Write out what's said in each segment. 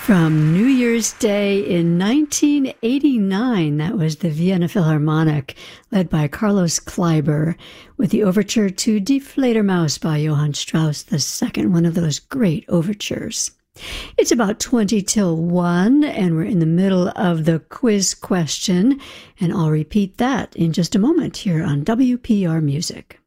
From New Year's Day in 1989, that was the Vienna Philharmonic, led by Carlos Kleiber, with the overture to Die Fledermaus by Johann Strauss II, one of those great overtures. It's about 20 till 1, and we're in the middle of the quiz question, and I'll repeat that in just a moment here on WPR Music.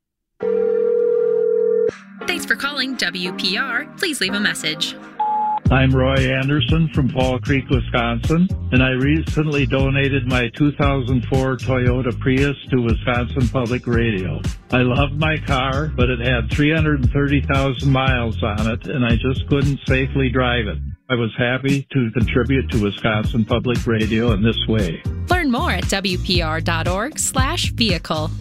Thanks for calling WPR. Please leave a message. I'm Roy Anderson from Fall Creek, Wisconsin, and I recently donated my 2004 Toyota Prius to Wisconsin Public Radio. I loved my car, but it had 330,000 miles on it, and I just couldn't safely drive it. I was happy to contribute to Wisconsin Public Radio in this way. Learn more at WPR.org/vehicle.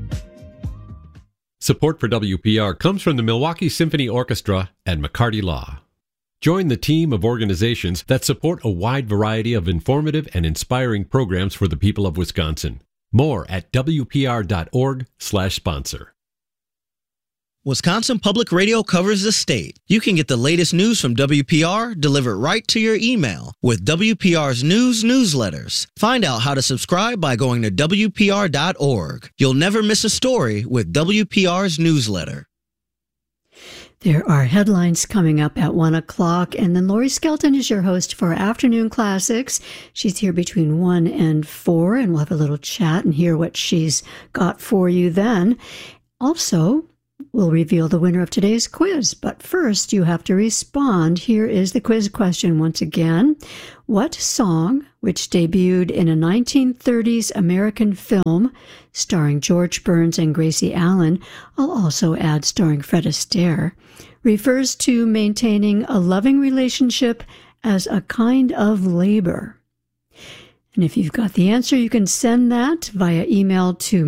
Support for WPR comes from the Milwaukee Symphony Orchestra and McCarty Law. Join the team of organizations that support a wide variety of informative and inspiring programs for the people of Wisconsin. More at WPR.org/sponsor. Wisconsin Public Radio covers the state. You can get the latest news from WPR delivered right to your email with WPR's news newsletters. Find out how to subscribe by going to WPR.org. You'll never miss a story with WPR's newsletter. There are headlines coming up at 1 o'clock, and then Lori Skelton is your host for Afternoon Classics. She's here between 1 and 4, and we'll have a little chat and hear what she's got for you then. Also, we'll reveal the winner of today's quiz, but first you have to respond. Here is the quiz question once again. What song, which debuted in a 1930s American film starring George Burns and Gracie Allen, I'll also add starring Fred Astaire, refers to maintaining a loving relationship as a kind of labor? And if you've got the answer, you can send that via email to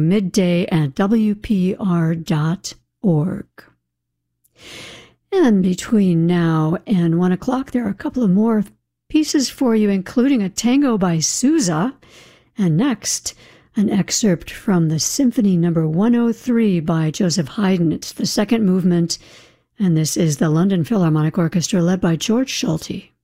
midday@wpr.org. And between now and 1 o'clock, there are a couple of more pieces for you, including a tango by Sousa. And next, an excerpt from the Symphony No. 103 by Joseph Haydn. It's the second movement, and this is the London Philharmonic Orchestra led by George Solti.